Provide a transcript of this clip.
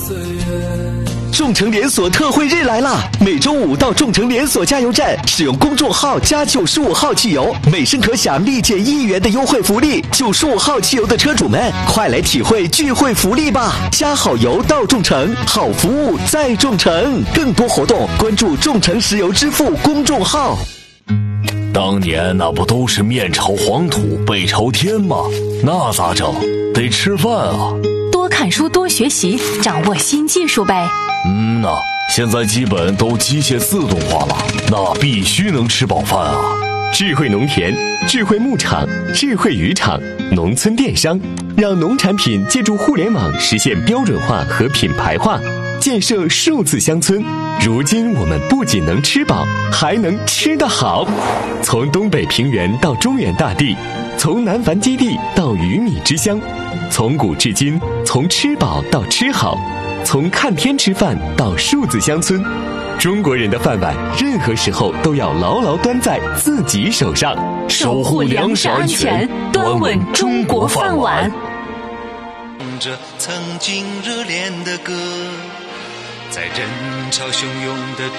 岁月。 众诚连锁特惠日来啦！每周五到众诚连锁加油站，使用公众号加95号汽油，每升可享立减1元的优惠福利。95号汽油的车主们，快来体会聚会福利吧！加好油到众诚，好服务在众诚。更多活动关注众诚石油支付公众号。 当年那不都是面朝黄土背朝天吗？那咋整？得吃饭啊！ 多看书多学习，掌握新技术呗。 现在基本都机械自动化了，那必须能吃饱饭啊！ 智慧农田、智慧牧场、智慧渔场、农村电商，让农产品借助互联网实现标准化和品牌化，建设数字乡村。如今我们不仅能吃饱，还能吃得好。从东北平原到中原大地，从南繁基地到鱼米之乡，从古至今，从吃饱到吃好，从看天吃饭到数字乡村。中国人的饭碗，任何时候都要牢牢端在自己手上， 守护粮食安全，端稳中国饭碗。 着曾经热恋的歌，在人潮汹涌的